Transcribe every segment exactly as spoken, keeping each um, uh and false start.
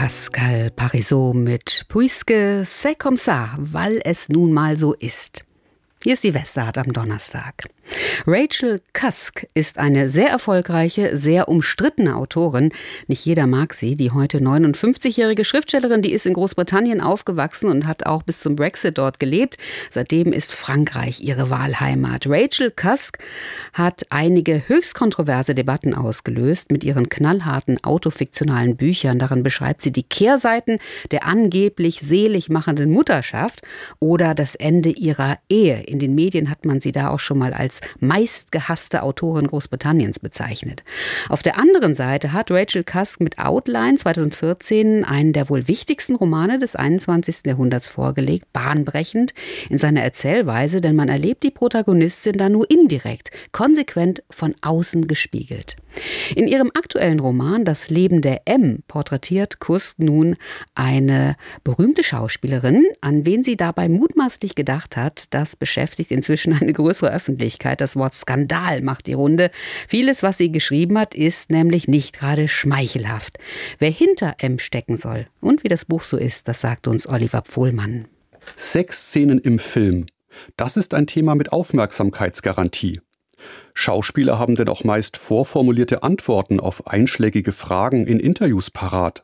Pascal Parisot mit Puisque c'est comme ça, weil es nun mal so ist. Hier ist die Westart am Donnerstag. Rachel Cusk ist eine sehr erfolgreiche, sehr umstrittene Autorin. Nicht jeder mag sie. Die heute neunundfünfzigjährige Schriftstellerin, die ist in Großbritannien aufgewachsen und hat auch bis zum Brexit dort gelebt. Seitdem ist Frankreich ihre Wahlheimat. Rachel Cusk hat einige höchst kontroverse Debatten ausgelöst mit ihren knallharten autofiktionalen Büchern. Darin beschreibt sie die Kehrseiten der angeblich selig machenden Mutterschaft oder das Ende ihrer Ehe. In den Medien hat man sie da auch schon mal als meistgehasste Autorin Großbritanniens bezeichnet. Auf der anderen Seite hat Rachel Cusk mit Outline zweitausendvierzehn einen der wohl wichtigsten Romane des einundzwanzigsten Jahrhunderts vorgelegt, bahnbrechend in seiner Erzählweise, denn man erlebt die Protagonistin da nur indirekt, konsequent von außen gespiegelt. In ihrem aktuellen Roman Das Leben der M porträtiert Cusk nun eine berühmte Schauspielerin, an wen sie dabei mutmaßlich gedacht hat. Das beschäftigt inzwischen eine größere Öffentlichkeit. Das Wort Skandal macht die Runde. Vieles, was sie geschrieben hat, ist nämlich nicht gerade schmeichelhaft. Wer hinter M stecken soll und wie das Buch so ist, das sagt uns Oliver Pfohlmann. Sexszenen im Film. Das ist ein Thema mit Aufmerksamkeitsgarantie. Schauspieler haben denn auch meist vorformulierte Antworten auf einschlägige Fragen in Interviews parat.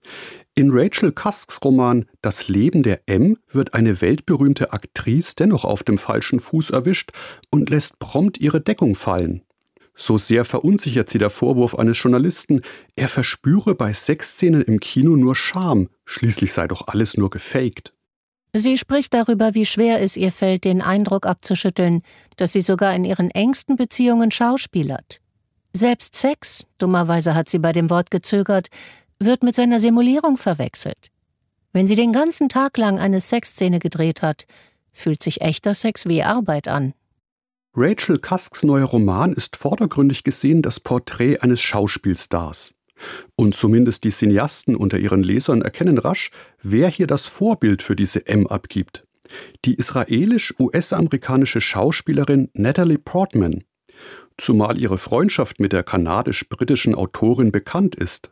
In Rachel Cusks Roman Das Leben der M wird eine weltberühmte Aktrice dennoch auf dem falschen Fuß erwischt und lässt prompt ihre Deckung fallen. So sehr verunsichert sie der Vorwurf eines Journalisten, er verspüre bei Sexszenen im Kino nur Scham, schließlich sei doch alles nur gefaked. Sie spricht darüber, wie schwer es ihr fällt, den Eindruck abzuschütteln, dass sie sogar in ihren engsten Beziehungen schauspielert. Selbst Sex, dummerweise hat sie bei dem Wort gezögert, wird mit seiner Simulierung verwechselt. Wenn sie den ganzen Tag lang eine Sexszene gedreht hat, fühlt sich echter Sex wie Arbeit an. Rachel Cusks neuer Roman ist vordergründig gesehen das Porträt eines Schauspielstars. Und zumindest die Cineasten unter ihren Lesern erkennen rasch, wer hier das Vorbild für diese M abgibt. Die israelisch-U S-amerikanische Schauspielerin Natalie Portman. Zumal ihre Freundschaft mit der kanadisch-britischen Autorin bekannt ist.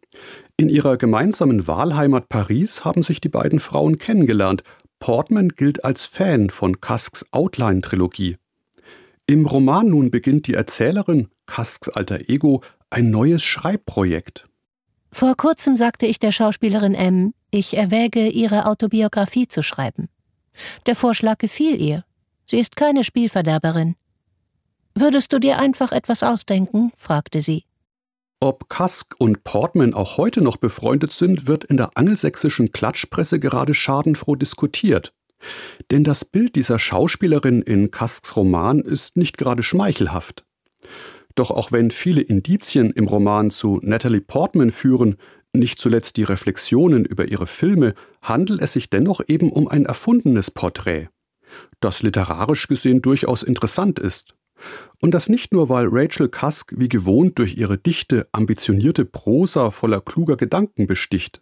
In ihrer gemeinsamen Wahlheimat Paris haben sich die beiden Frauen kennengelernt. Portman gilt als Fan von Cusks Outline-Trilogie. Im Roman nun beginnt die Erzählerin, Cusks alter Ego, ein neues Schreibprojekt. Vor kurzem sagte ich der Schauspielerin M, ich erwäge, ihre Autobiografie zu schreiben. Der Vorschlag gefiel ihr. Sie ist keine Spielverderberin. »Würdest du dir einfach etwas ausdenken?« fragte sie. Ob Cusk und Portman auch heute noch befreundet sind, wird in der angelsächsischen Klatschpresse gerade schadenfroh diskutiert. Denn das Bild dieser Schauspielerin in Cusks Roman ist nicht gerade schmeichelhaft. Doch auch wenn viele Indizien im Roman zu Natalie Portman führen, nicht zuletzt die Reflexionen über ihre Filme, handelt es sich dennoch eben um ein erfundenes Porträt, das literarisch gesehen durchaus interessant ist. Und das nicht nur, weil Rachel Cusk wie gewohnt durch ihre dichte, ambitionierte Prosa voller kluger Gedanken besticht.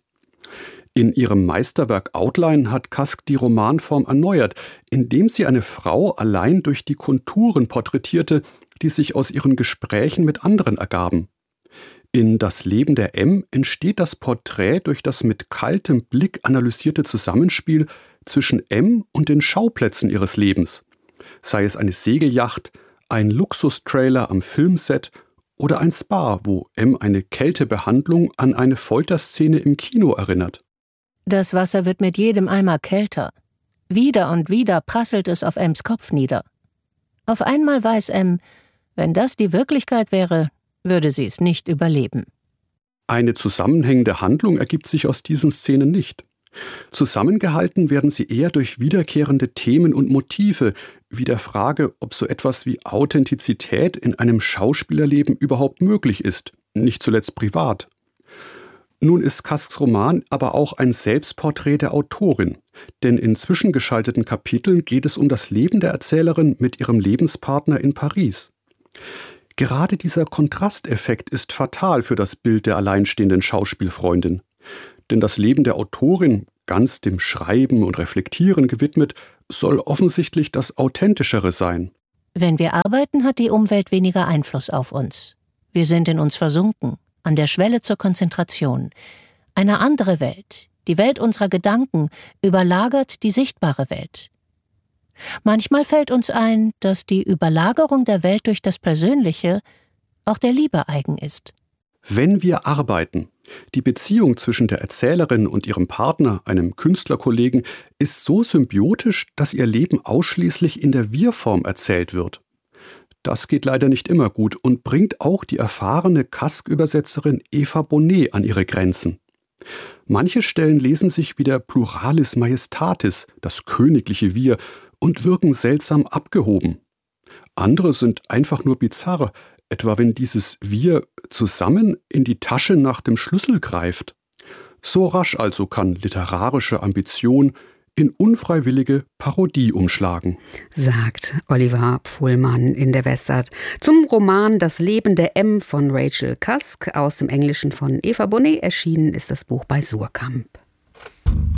In ihrem Meisterwerk Outline hat Cusk die Romanform erneuert, indem sie eine Frau allein durch die Konturen porträtierte, die sich aus ihren Gesprächen mit anderen ergaben. In Das Leben der M entsteht das Porträt durch das mit kaltem Blick analysierte Zusammenspiel zwischen M und den Schauplätzen ihres Lebens. Sei es eine Segelyacht, ein Luxustrailer am Filmset oder ein Spa, wo M eine Kältebehandlung an eine Folterszene im Kino erinnert. Das Wasser wird mit jedem Eimer kälter. Wieder und wieder prasselt es auf Ms Kopf nieder. Auf einmal weiß M, wenn das die Wirklichkeit wäre, würde sie es nicht überleben. Eine zusammenhängende Handlung ergibt sich aus diesen Szenen nicht. Zusammengehalten werden sie eher durch wiederkehrende Themen und Motive, wie der Frage, ob so etwas wie Authentizität in einem Schauspielerleben überhaupt möglich ist, nicht zuletzt privat. Nun ist Cusks Roman aber auch ein Selbstporträt der Autorin, denn in zwischengeschalteten Kapiteln geht es um das Leben der Erzählerin mit ihrem Lebenspartner in Paris. Gerade dieser Kontrasteffekt ist fatal für das Bild der alleinstehenden Schauspielfreundin. Denn das Leben der Autorin, ganz dem Schreiben und Reflektieren gewidmet, soll offensichtlich das Authentischere sein. Wenn wir arbeiten, hat die Umwelt weniger Einfluss auf uns. Wir sind in uns versunken, an der Schwelle zur Konzentration. Eine andere Welt, die Welt unserer Gedanken, überlagert die sichtbare Welt. Manchmal fällt uns ein, dass die Überlagerung der Welt durch das Persönliche auch der Liebe eigen ist. Wenn wir arbeiten, die Beziehung zwischen der Erzählerin und ihrem Partner, einem Künstlerkollegen, ist so symbiotisch, dass ihr Leben ausschließlich in der Wir-Form erzählt wird. Das geht leider nicht immer gut und bringt auch die erfahrene Kask-Übersetzerin Eva Bonnet an ihre Grenzen. Manche Stellen lesen sich wie der Pluralis Majestatis, das königliche Wir, und wirken seltsam abgehoben. Andere sind einfach nur bizarr, etwa wenn dieses Wir zusammen in die Tasche nach dem Schlüssel greift. So rasch also kann literarische Ambition in unfreiwillige Parodie umschlagen, sagt Oliver Pfullmann in der Westart zum Roman Das Leben der M von Rachel Cusk. Aus dem Englischen von Eva Bonnet erschienen ist das Buch bei Suhrkamp.